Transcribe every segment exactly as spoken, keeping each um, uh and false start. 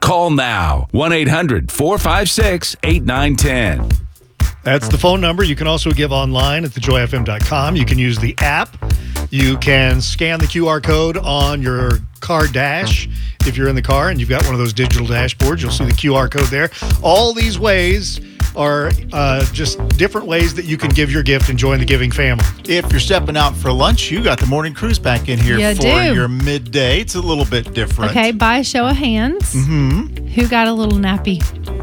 Call now. one eight hundred four five six eight nine one zero. That's the phone number. You can also give online at the joy f m dot com. You can use the app. You can scan the Q R code on your car dash. If you're in the car and you've got one of those digital dashboards, you'll see the Q R code there. All these ways are uh, just different ways that you can give your gift and join the giving family. If you're stepping out for lunch, you got the morning cruise back in here You for do. your midday. It's a little bit different. Okay, by a show of hands, Mm-hmm. who got a little nappy?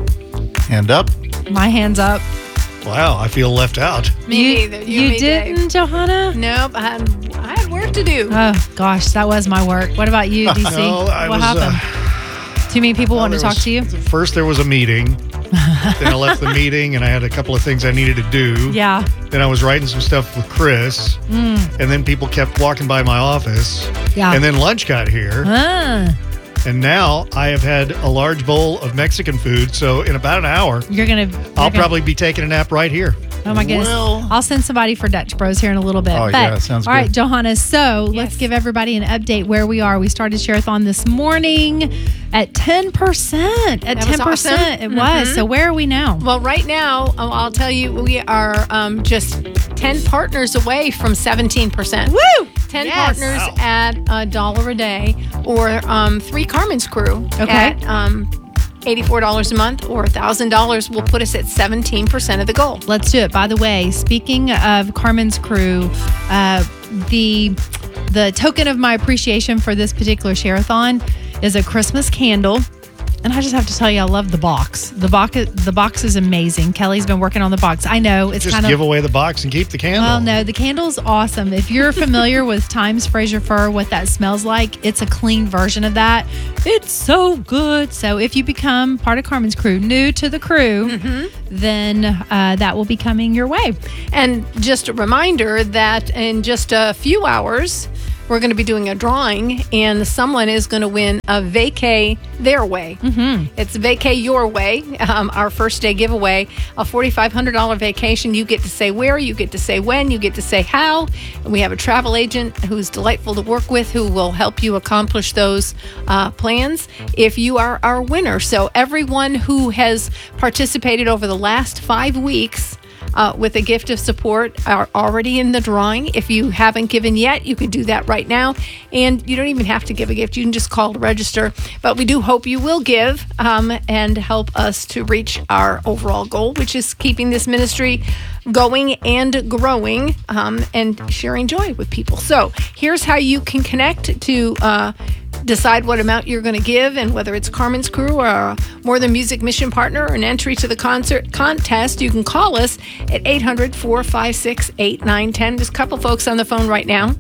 Hand up. My hand's up. Wow, I feel left out. Me you, neither. You, me, didn't, Dave. Johanna? Nope. I had, I had work to do. Oh, gosh, that was my work. What about you, D C? No, I what was, happened? Uh, Too many people well, want to there talk was- to you? First, there was a meeting. Then I left the meeting, and I had a couple of things I needed to do. Yeah. Then I was writing some stuff with Chris. Mm. And then people kept walking by my office. Yeah. And then lunch got here. Ah, And now I have had a large bowl of Mexican food. So in about an hour, you're going to... I'll probably be taking a nap right here. Oh, my goodness. Well- I'll send somebody for Dutch Bros here in a little bit. Oh, but, yeah, sounds all right, good. Johanna, so let's Yes. give everybody an update where we are. We started Share-a-thon this morning at ten percent. At That was ten percent, awesome. it was. Mhm. So where are we now? Well, right now, um, I'll tell you, we are um, just ten partners away from seventeen percent. Woo! ten Yes. partners Wow. at a dollar a day, or um, three Carmen's Crew Okay. at um, eighty-four dollars a month, or one thousand dollars will put us at seventeen percent of the goal. Let's do it. By the way, speaking of Carmen's Crew, uh, the the token of my appreciation for this particular share-a-thon is a Christmas candle. And I just have to tell you, I love the box. The box, the box is amazing. Kelly's been working on the box. I know it's Just kind give of. away the box and keep the candle. Well, no, the candle's awesome. If you're familiar with Times Fraser Fir, what that smells like, it's a clean version of that. It's so good. So if you become part of Carmen's Crew, new to the crew, Mm-hmm. then uh, that will be coming your way. And just a reminder that in just a few hours, we're going to be doing a drawing, and someone is going to win a vacay their way. Mm-hmm. It's vacay your way, um, our first day giveaway, a forty-five hundred dollars vacation. You get to say where, you get to say when, you get to say how. And we have a travel agent who's delightful to work with who will help you accomplish those uh, plans if you are our winner. So everyone who has participated over the last five weeks Uh, with a gift of support are already in the drawing. If you haven't given yet, you can do that right now. And you don't even have to give a gift. You can just call to register. But we do hope you will give um, and help us to reach our overall goal, which is keeping this ministry going and growing um, and sharing joy with people. So here's how you can connect to uh, decide what amount you're going to give, and whether it's Carmen's Crew or a More Than Music mission partner or an entry to the concert contest. You can call us at eight hundred four five six eight nine one zero. There's a couple folks on the phone right now.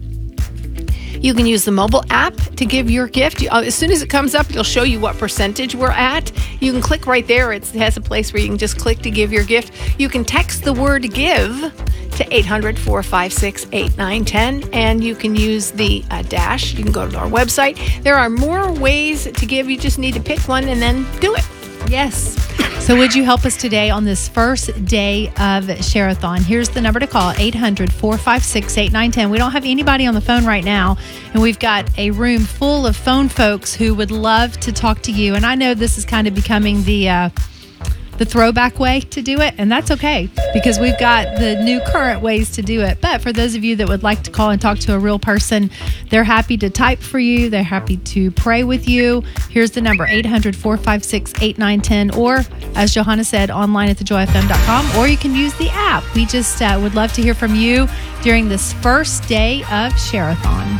You can use the mobile app to give your gift. You- uh, As soon as it comes up, it'll show you what percentage we're at. You can click right there. It's, it has a place where you can just click to give your gift. You can text the word give to eight hundred four five six eight nine one zero, and you can use the uh, dash. You can go to our website. There are more ways to give. You just need to pick one and then do it. Yes. So would you help us today on this first day of Share-a-thon? Here's the number to call, eight hundred four five six eight nine one zero. We don't have anybody on the phone right now, and we've got a room full of phone folks who would love to talk to you. And I know this is kind of becoming the uh, the throwback way to do it, and that's okay because we've got the new current ways to do it. But for those of you that would like to call and talk to a real person, they're happy to type for you. They're happy to pray with you. Here's the number, eight hundred four five six eight nine one zero, or as Johanna said, online at the joy f m dot com, or you can use the app. We just uh, would love to hear from you during this first day of Share-a-thon.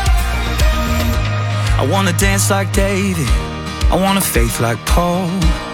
I wanna dance like David, I want a faith like Paul.